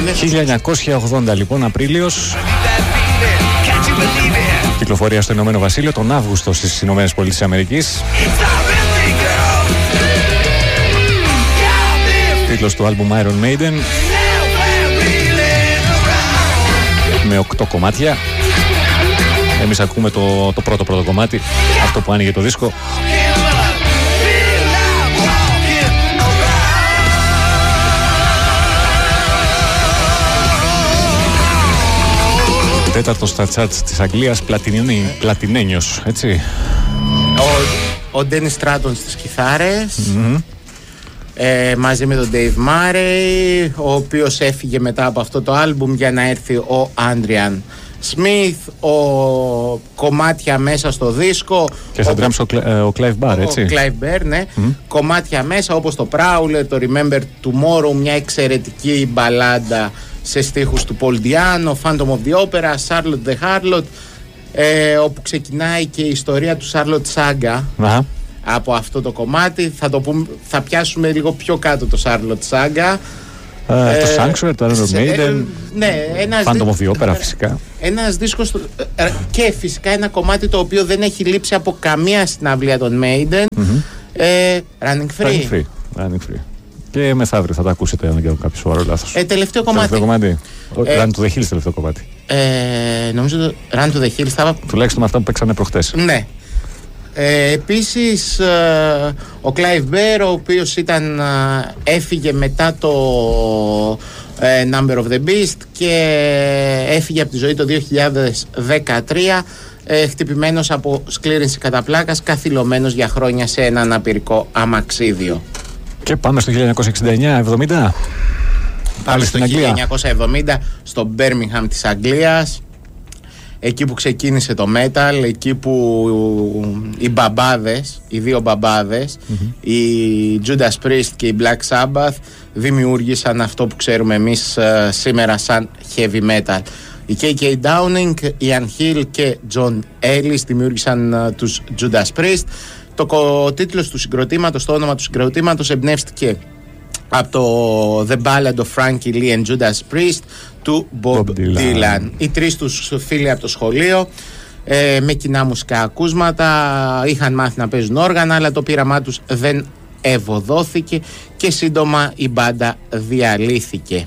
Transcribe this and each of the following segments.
1980 λοιπόν, Απρίλιος. Κυκλοφορία στο Ηνωμένο Βασίλειο, τον Αύγουστο στις Ηνωμένες Πολιτείες Αμερικής. Τίτλος του άλμπουμ Iron Maiden, με 8 κομμάτια. Εμείς ακούμε το πρώτο κομμάτι, αυτό που άνοιγε το δίσκο. Τέταρτο στα charts της Αγγλίας, πλατινένιος, έτσι. Ο Ντένις Στράτον στις κιθάρες, μαζί με τον Dave Murray, ο οποίος έφυγε μετά από αυτό το άλμπουμ για να έρθει ο Άντριαν Σμιθ. Κομμάτια μέσα στο δίσκο. Και στα drums ο Clive Barr, έτσι. Ο Clive Barr, ναι. Κομμάτια μέσα όπως το Prowler, το Remember Tomorrow, μια εξαιρετική μπαλάντα σε στίχους του Paul Diano, Phantom of the Opera, Charlotte the Harlot, όπου ξεκινάει και η ιστορία του Charlotte Saga. Από αυτό το κομμάτι. Θα πιάσουμε λίγο πιο κάτω το Charlotte Saga. Το Sanctuary, το Iron Maiden, ναι, Phantom of the Opera φυσικά. Ένας δίσκος και φυσικά ένα κομμάτι το οποίο δεν έχει λείψει από καμία συναυλία των Maiden. Running Free. Και μεθαύριο θα τα ακούσετε αν δεν κάνω κάποιο σοβαρό λάθος. Τελευταίο κομμάτι. Run to the Hills, τελευταίο κομμάτι. Νομίζω το Run to the Hills θα... Τουλάχιστον με αυτά που παίξανε προχτές. Ναι. Επίσης ο Clive Barr, ο οποίος έφυγε μετά το Number of the Beast και έφυγε από τη ζωή το 2013, χτυπημένος από σκλήρυνση κατά πλάκας, καθυλωμένος για χρόνια σε ένα αναπηρικό αμαξίδιο. Και πάμε στο 1969-70. Πάμε στο 1970 στο Birmingham της Αγγλίας, εκεί που ξεκίνησε το metal, εκεί που οι δύο μπαμπάδες, η Judas Priest και η Black Sabbath, δημιούργησαν αυτό που ξέρουμε εμείς σήμερα σαν heavy metal. Οι KK Downing, Ian Hill και John Ellis δημιούργησαν τους Judas Priest. Το τίτλος του συγκροτήματος, το όνομα του συγκροτήματος εμπνεύστηκε από το The Ballad of Frankie Lee and Judas Priest του Bob Dylan. Οι τρεις τους φίλοι από το σχολείο, με κοινά μουσικά ακούσματα, είχαν μάθει να παίζουν όργανα, αλλά το πείραμά τους δεν ευωδόθηκε και σύντομα η μπάντα διαλύθηκε.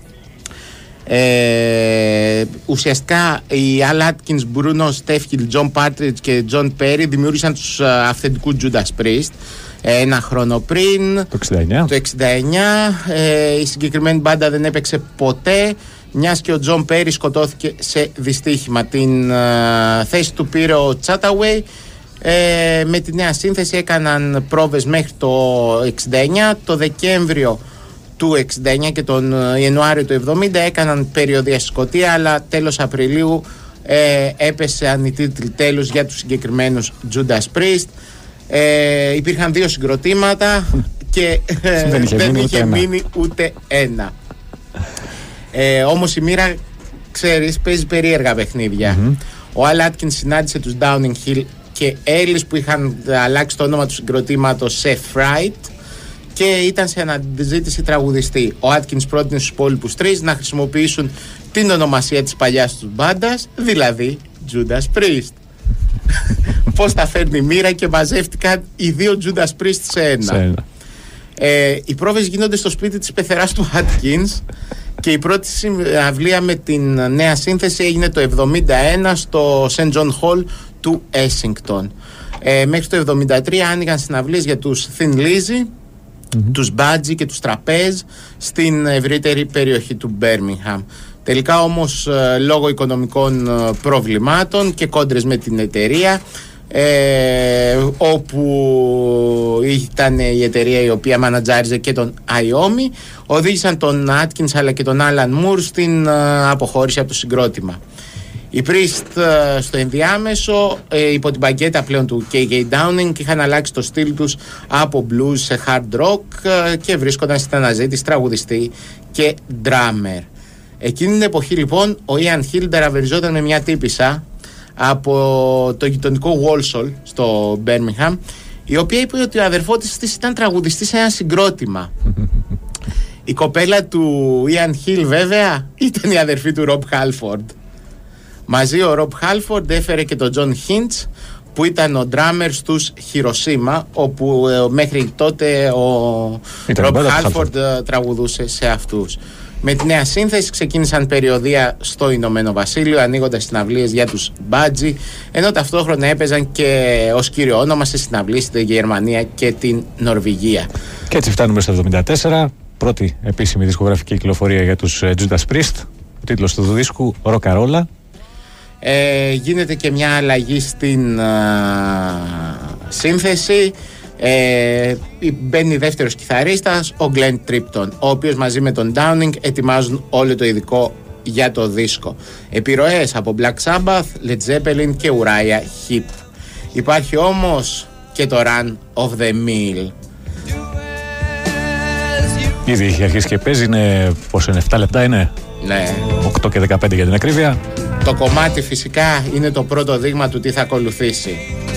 Ουσιαστικά οι Al Atkins, Bruno Steffield, John Partridge και John Perry δημιούργησαν τους αυθεντικούς Judas Priest ένα χρόνο πριν, το 69. Η συγκεκριμένη μπάντα δεν έπαιξε ποτέ, μιας και ο John Perry σκοτώθηκε σε δυστύχημα. Την θέση του πήρε ο Chataway. Με τη νέα σύνθεση έκαναν πρόβες μέχρι το 69. Το Δεκέμβριο του 69 και τον Ιανουάριο του 70 έκαναν περιοδεία στη Σκωτία, αλλά τέλος Απριλίου έπεσαν οι τίτλοι τέλους για τους συγκεκριμένους Judas Priest. Υπήρχαν δύο συγκροτήματα και δεν είχε μείνει ούτε ένα. Όμως η μοίρα, ξέρεις, παίζει περίεργα παιχνίδια. Ο Al Atkins συνάντησε τους Downing Hill και Ellis που είχαν αλλάξει το όνομα του συγκροτήματος σε Fright και ήταν σε αναζήτηση τραγουδιστή. Ο Atkins πρότεινε στους υπόλοιπους τρεις να χρησιμοποιήσουν την ονομασία της παλιάς τους μπάντας, δηλαδή Judas Priest. Πώς τα φέρνει η μοίρα και μαζεύτηκαν οι δύο Judas Priest σε ένα. Οι πρόβες γίνονται στο σπίτι της πεθεράς του Atkins και η πρώτη συναυλία με την νέα σύνθεση έγινε το 71 στο St. John Hall του Essington. Μέχρι το 73 άνοιγαν συναυλίες για τους Thin Lizzy, τους Budgie και τους Trapeze στην ευρύτερη περιοχή του Birmingham. Τελικά όμως λόγω οικονομικών προβλημάτων και κόντρες με την εταιρεία, όπου ήταν η εταιρεία η οποία μανατζάριζε και τον Iommi, οδήγησαν τον Atkins αλλά και τον Alan Moore στην αποχώρηση από το συγκρότημα. Οι Priest στο ενδιάμεσο, υπό την παγκέτα πλέον του KK Downing, είχαν αλλάξει το στυλ τους από blues σε hard rock και βρίσκονταν στην αναζήτηση τραγουδιστή και drummer. Εκείνη την εποχή λοιπόν ο Ian Hill ταραβεριζόταν με μια τύπισσα από το γειτονικό Walsall στο Birmingham, η οποία είπε ότι ο αδερφός της ήταν τραγουδιστής σε ένα συγκρότημα. Η κοπέλα του Ian Hill βέβαια ήταν η αδερφή του Rob Halford. Μαζί ο Rob Halford έφερε και τον John Hinch, που ήταν ο drummer στους Hiroshima, όπου μέχρι τότε ο Rob Halford τραγουδούσε σε αυτούς. Με τη νέα σύνθεση ξεκίνησαν περιοδεία στο Ηνωμένο Βασίλειο, ανοίγοντας συναυλίες για τους Budgie, ενώ ταυτόχρονα έπαιζαν και ως κύριο όνομα σε συναυλίες στη Γερμανία και την Νορβηγία. Και έτσι φτάνουμε στο 1974, πρώτη επίσημη δισκογραφική κυκλοφορία για τους Judas Priest. Ο τίτλος του δίσκου Rockarola. Γίνεται και μια αλλαγή στην σύνθεση. Μπαίνει δεύτερος κιθαρίστας, ο Glenn Tripton, ο οποίος μαζί με τον Downing ετοιμάζουν όλο το ειδικό για το δίσκο. Επιρροές από Black Sabbath, Led Zeppelin και Uriah Heep. Υπάρχει όμως και το Run of the Mill. Ήδη έχει αρχίσει και παίζει, είναι πόσο είναι, 7 λεπτά είναι? Ναι. 8 και 15 για την ακρίβεια. Το κομμάτι φυσικά είναι το πρώτο δείγμα του τι θα ακολουθήσει.